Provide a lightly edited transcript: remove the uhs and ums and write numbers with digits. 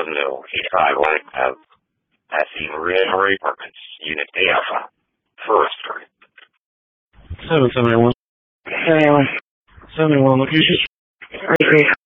70851, passing Maria Apartments, Unit A Alpha, first. 771. 71. 71, location. 23.